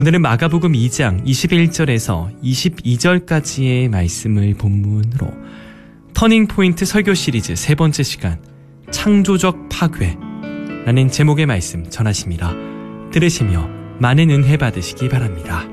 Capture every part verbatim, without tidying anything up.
오늘은 마가복음 이 장 이십일 절에서 이십이 절까지의 말씀을 본문으로 터닝포인트 설교 시리즈 세 번째 시간 창조적 파괴라는 제목의 말씀 전하십니다. 들으시며 많은 은혜 받으시기 바랍니다.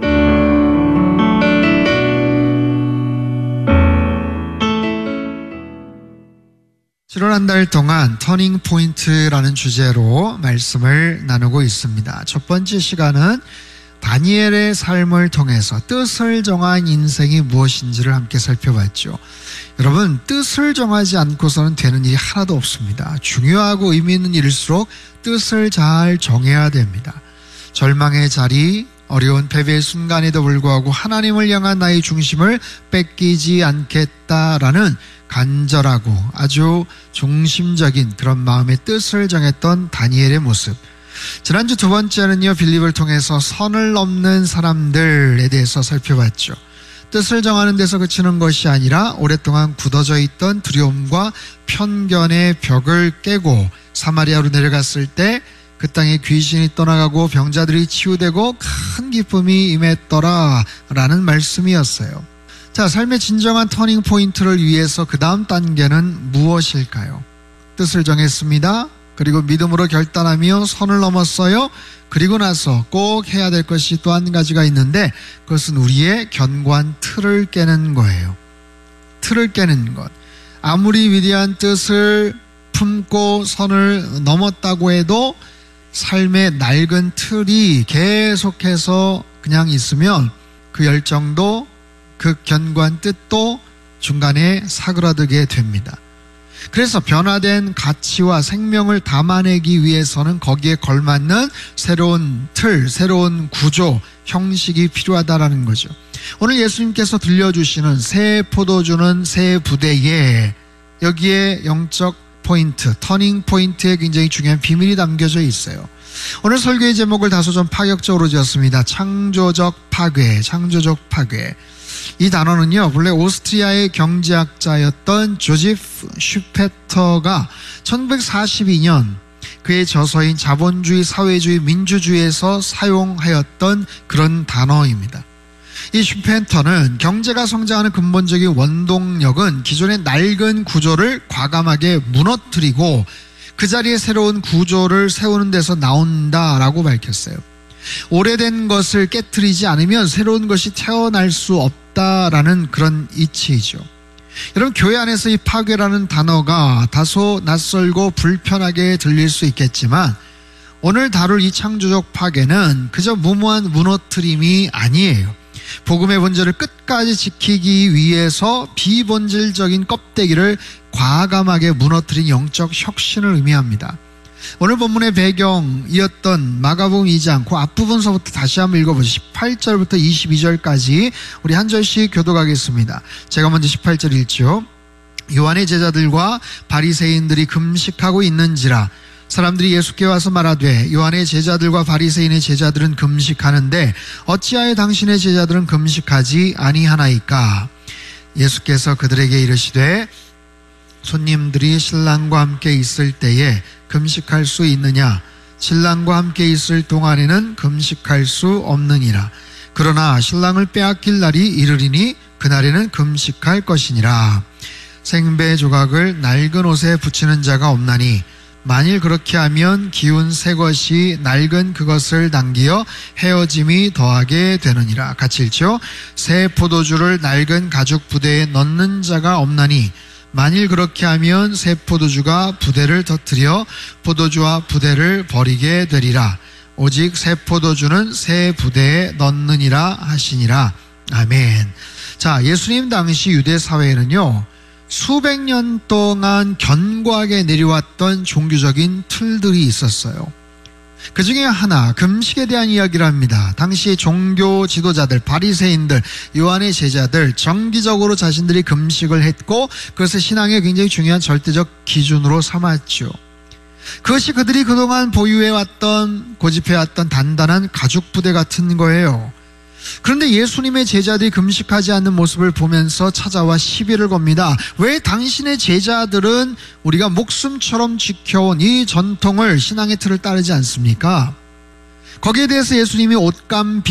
칠월 한 달 동안 터닝포인트라는 주제로 말씀을 나누고 있습니다. 첫 번째 시간은 다니엘의 삶을 통해서 뜻을 정한 인생이 무엇인지를 함께 살펴봤죠. 여러분, 뜻을 정하지 않고서는 되는 일이 하나도 없습니다. 중요하고 의미 있는 일일수록 뜻을 잘 정해야 됩니다. 절망의 자리, 어려운 패배의 순간에도 불구하고 하나님을 향한 나의 중심을 뺏기지 않겠다라는 간절하고 아주 중심적인 그런 마음의 뜻을 정했던 다니엘의 모습. 지난주 두 번째는요, 빌립을 통해서 선을 넘는 사람들에 대해서 살펴봤죠. 뜻을 정하는 데서 그치는 것이 아니라 오랫동안 굳어져 있던 두려움과 편견의 벽을 깨고 사마리아로 내려갔을 때 그 땅에 귀신이 떠나가고 병자들이 치유되고 큰 기쁨이 임했더라 라는 말씀이었어요. 자, 삶의 진정한 터닝 포인트를 위해서 그 다음 단계는 무엇일까요? 뜻을 정했습니다. 그리고 믿음으로 결단하며 선을 넘었어요. 그리고 나서 꼭 해야 될 것이 또 한 가지가 있는데 그것은 우리의 견고한 틀을 깨는 거예요. 틀을 깨는 것. 아무리 위대한 뜻을 품고 선을 넘었다고 해도 삶의 낡은 틀이 계속해서 그냥 있으면 그 열정도 그 견고한 뜻도 중간에 사그라들게 됩니다. 그래서 변화된 가치와 생명을 담아내기 위해서는 거기에 걸맞는 새로운 틀, 새로운 구조, 형식이 필요하다라는 거죠. 오늘 예수님께서 들려주시는 새 포도주는 새 부대에 여기에 영적 포인트, 터닝 포인트에 굉장히 중요한 비밀이 담겨져 있어요. 오늘 설교의 제목을 다소 좀 파격적으로 지었습니다. 창조적 파괴, 창조적 파괴. 이 단어는요, 본래 오스트리아의 경제학자였던 조지프 슈페터가 천구백사십이 년 그의 저서인 자본주의, 사회주의, 민주주의에서 사용하였던 그런 단어입니다. 이 슈페터는 경제가 성장하는 근본적인 원동력은 기존의 낡은 구조를 과감하게 무너뜨리고 그 자리에 새로운 구조를 세우는 데서 나온다라고 밝혔어요. 오래된 것을 깨트리지 않으면 새로운 것이 태어날 수 없다라는 그런 이치이죠. 여러분, 교회 안에서 이 파괴라는 단어가 다소 낯설고 불편하게 들릴 수 있겠지만 오늘 다룰 이 창조적 파괴는 그저 무모한 무너뜨림이 아니에요. 복음의 본질을 끝까지 지키기 위해서 비본질적인 껍데기를 과감하게 무너뜨린 영적 혁신을 의미합니다. 오늘 본문의 배경이었던 마가복음 이 장 그 앞부분서부터 다시 한번 읽어보죠. 십팔 절부터 이십이 절까지 우리 한 절씩 교독하겠습니다. 제가 먼저 십팔 절 읽죠. 요한의 제자들과 바리새인들이 금식하고 있는지라 사람들이 예수께 와서 말하되 요한의 제자들과 바리새인의 제자들은 금식하는데 어찌하여 당신의 제자들은 금식하지 아니하나이까? 예수께서 그들에게 이르시되 손님들이 신랑과 함께 있을 때에 금식할 수 있느냐? 신랑과 함께 있을 동안에는 금식할 수 없느니라. 그러나 신랑을 빼앗길 날이 이르리니 그날에는 금식할 것이니라. 생배 조각을 낡은 옷에 붙이는 자가 없나니 만일 그렇게 하면 기운 새 것이 낡은 그것을 당기어 헤어짐이 더하게 되느니라. 같이 읽죠. 새 포도주를 낡은 가죽 부대에 넣는 자가 없나니 만일 그렇게 하면 새 포도주가 부대를 터뜨려 포도주와 부대를 버리게 되리라. 오직 새 포도주는 새 부대에 넣느니라 하시니라. 아멘. 자, 예수님 당시 유대 사회에는요, 수백 년 동안 견고하게 내려왔던 종교적인 틀들이 있었어요. 그 중에 하나, 금식에 대한 이야기를 합니다. 당시 종교 지도자들, 바리새인들, 요한의 제자들 정기적으로 자신들이 금식을 했고 그것을 신앙의 굉장히 중요한 절대적 기준으로 삼았죠. 그것이 그들이 그동안 보유해왔던, 고집해왔던 단단한 가죽 부대 같은 거예요. 그런데 예수님의 제자들이 금식하지 않는 모습을 보면서 찾아와 시비를 겁니다. 왜 당신의 제자들은 우리가 목숨처럼 지켜온 이 전통을, 신앙의 틀을 따르지 않습니까? 거기에 대해서 예수님이 옷감